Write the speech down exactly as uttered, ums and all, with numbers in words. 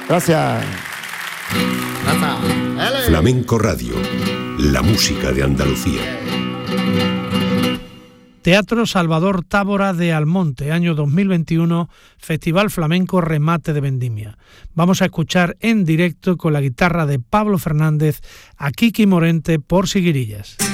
Gracias. Flamenco Radio, la música de Andalucía. Teatro Salvador Tábora de Almonte, año dos mil veintiuno, Festival Flamenco Remate de Vendimia. Vamos a escuchar en directo con la guitarra de Pablo Fernández a Kiki Morente por Siguirillas.